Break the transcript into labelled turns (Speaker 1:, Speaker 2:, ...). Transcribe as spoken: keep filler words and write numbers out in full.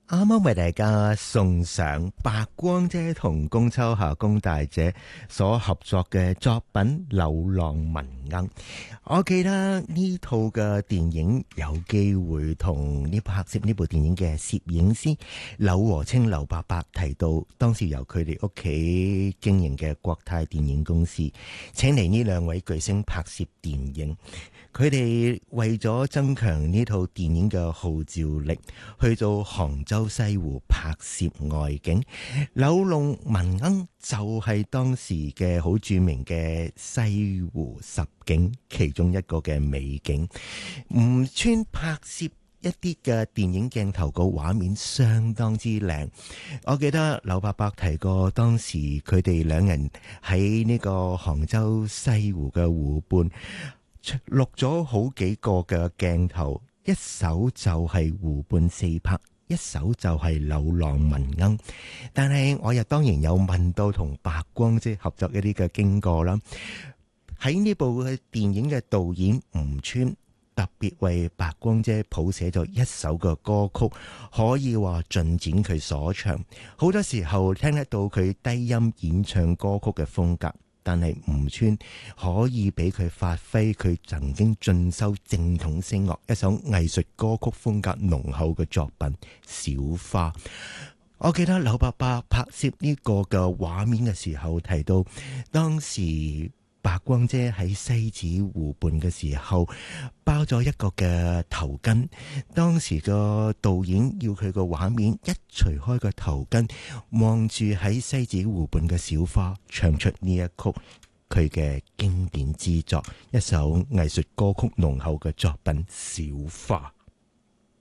Speaker 1: 啱啱為大家送上白光姐同龔秋霞龔大姐所合作嘅作品《柳浪聞鶯》。我記得呢套嘅電影有機會同呢拍攝呢部電影嘅攝影師柳和清柳伯伯提到，當時由佢哋屋企經營嘅國泰電影公司請嚟呢兩位巨星拍攝電影。佢哋為咗增強呢套電影嘅號召力，去到杭州西湖拍攝外景。柳浪聞鶯就係當時嘅好著名嘅西湖十景其中一個嘅美景。吳川拍攝一啲嘅電影鏡頭個畫面相當之靚。我記得柳伯伯提過，當時佢哋兩人喺呢個杭州西湖嘅湖畔錄咗好幾個嘅鏡頭，一手就係湖畔四拍，一手就係柳浪聞鶯。但係我又當然有問到同白光姐合作一啲嘅經過啦。喺呢部嘅電影嘅導演吳川特別為白光姐譜寫咗一首嘅歌曲，可以話盡展佢所長。好多時候聽得到佢低音演唱歌曲嘅風格，但係吳川可以俾佢發揮佢曾經進修正統聲樂一首藝術歌曲風格濃厚嘅作品《小花》。我記得柳伯伯拍攝呢個嘅畫面嘅時候提到，當時白光姐喺西子湖畔嘅時候包咗一個嘅頭巾，當時個導演要佢個畫面一除開個頭巾，望住喺西子湖畔嘅小花，唱出呢一曲佢嘅經典之作，一首藝術歌曲濃厚嘅作品《小花》。